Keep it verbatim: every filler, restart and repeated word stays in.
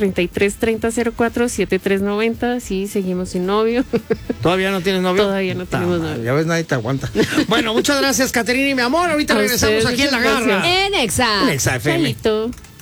treinta y tres treinta cero cuatro setenta y tres noventa. Sí, seguimos sin novio. ¿Todavía no tienes novio? Todavía no tenemos Ta, novio. Ya ves, nadie te aguanta. Bueno, muchas gracias, Caterina y mi amor. Ahorita A regresamos ustedes, aquí en La muchas Garra. gracias. En Exa. En Exa F M. Chaito.